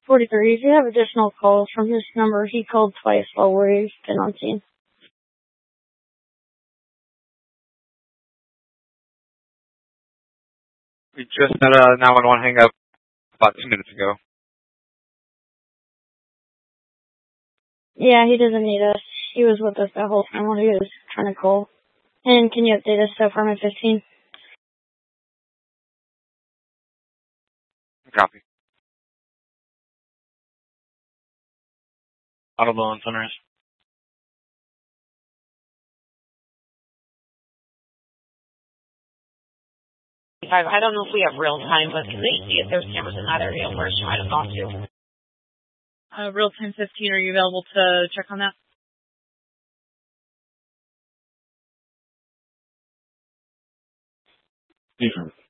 43. If you have additional calls from this number, he called twice while we've been on scene. We just had a 911 hang up about 2 minutes ago. Yeah, he doesn't need us. He was with us that whole time while he was trying to call. And can you update us so far at 15? Copy. Audible on Sunrise. I don't know if we have real time, but can they see if there's cameras in that area where she might have gone to? Real time 15, are you available to check on that? Different.